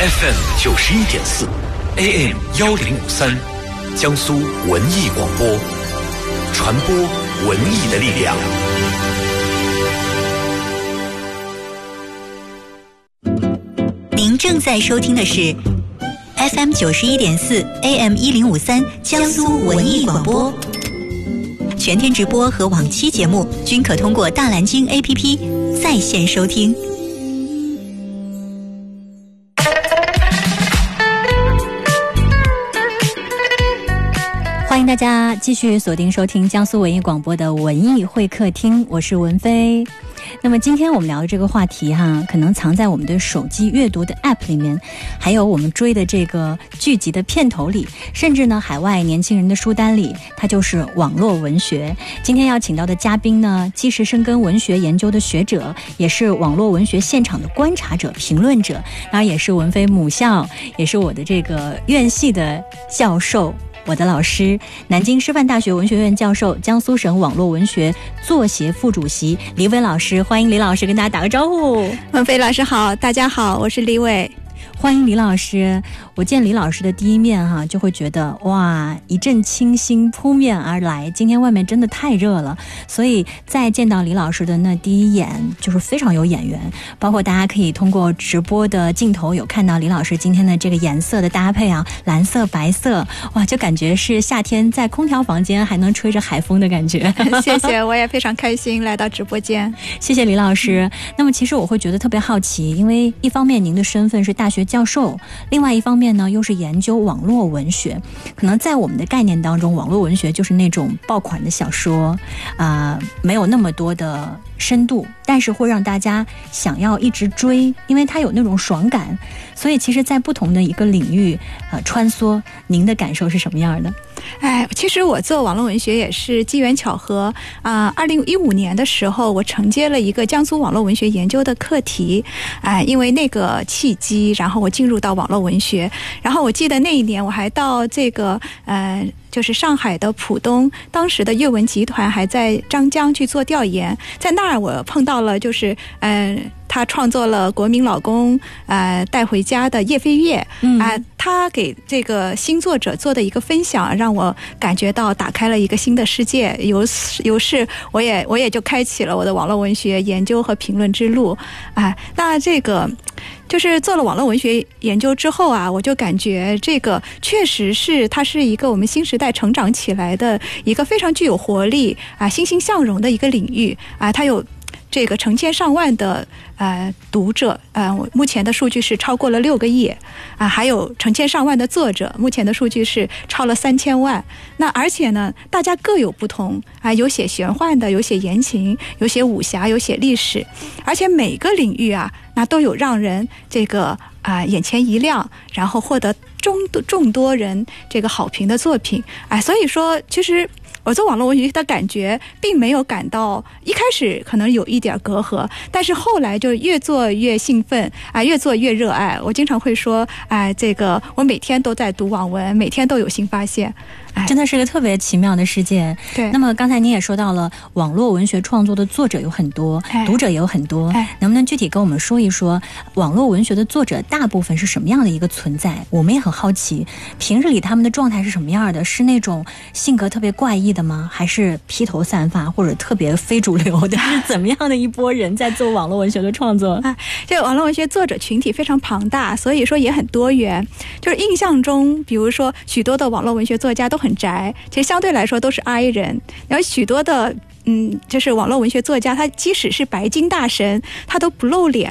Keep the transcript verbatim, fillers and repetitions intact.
F M 九十一点四 A M 幺零五三，江苏文艺广播，传播文艺的力量。 您正在收听的是 F M 九十一点四 A M 一零五三江苏文艺广播。全天直播和往期节目均可通过大蓝鲸 A P P 在线收听。欢迎大家继续锁定收听江苏文艺广播的文艺会客厅，我是文飞。那么今天我们聊的这个话题哈，可能藏在我们的手机阅读的 App 里面，还有我们追的这个剧集的片头里，甚至呢海外年轻人的书单里，它就是网络文学。今天要请到的嘉宾呢，既是深耕文学研究的学者，也是网络文学现场的观察者、评论者，当然也是文飞母校，也是我的这个院系的教授。我的老师，南京师范大学文学院教授，江苏省网络文学作协副主席李伟老师，欢迎李老师跟大家打个招呼。 文飞老师好，大家好，我是李伟。 欢迎李老师。我见李老师的第一面哈，就会觉得哇，一阵清新扑面而来。今天外面真的太热了，所以在见到李老师的那第一眼就是非常有眼缘。包括大家可以通过直播的镜头有看到李老师今天的这个颜色的搭配啊，蓝色白色，哇，就感觉是夏天在空调房间还能吹着海风的感觉。 谢谢，我也非常开心来到直播间。 谢谢李老师。那么其实我会觉得特别好奇，因为一方面您的身份是大学教授，另外一方面呢又是研究网络文学。可能在我们的概念当中，网络文学就是那种爆款的小说啊、呃，没有那么多的深度，但是会让大家想要一直追，因为它有那种爽感。所以其实在不同的一个领域呃穿梭，您的感受是什么样的？ 哎，其实我做网络文学也是机缘巧合啊。二零一五年的时候，我承接了一个江苏网络文学研究的课题，哎，因为那个契机，然后我进入到网络文学。然后我记得那一年我还到这个呃。就是上海的浦东，当时的阅文集团还在张江去做调研，在那儿我碰到了就是呃他创作了国民老公呃带回家的叶飞跃啊、嗯呃，他给这个新作者做的一个分享，让我感觉到打开了一个新的世界，由由是我也我也就开启了我的网络文学研究和评论之路啊、呃。那这个就是做了网络文学研究之后啊，我就感觉这个确实是它是一个我们新时代成长起来的一个非常具有活力啊、欣欣向荣的一个领域啊，它有这个成千上万的呃读者，呃，目前的数据是超过了六个亿啊，还有成千上万的作者，目前的数据是超了三千万。那而且呢，大家各有不同啊，有写玄幻的，有写言情，有写武侠，有写历史，而且每个领域啊，那都有让人这个啊、呃、眼前一亮，然后获得众众多人这个好评的作品啊，所以说其实。我做网络文学的感觉并没有感到一开始可能有一点隔阂，但是后来就越做越兴奋啊，越做越热爱。我经常会说，哎，这个我每天都在读网文，每天都有新发现。 真的是个特别奇妙的世界。 对。 那么刚才您也说到了，网络文学创作的作者有很多，读者也有很多，能不能具体跟我们说一说，网络文学的作者大部分是什么样的一个存在？我们也很好奇，平日里他们的状态是什么样的？是那种性格特别怪异的吗？还是披头散发或者特别非主流的？是怎么样的一波人在做网络文学的创作？ 啊，这个网络文学作者群体非常庞大，所以说也很多元。就是印象中，比如说许多的网络文学作家都很宅，其实相对来说都是 I 人，然后许多的嗯，就是网络文学作家，他即使是白金大神，他都不露脸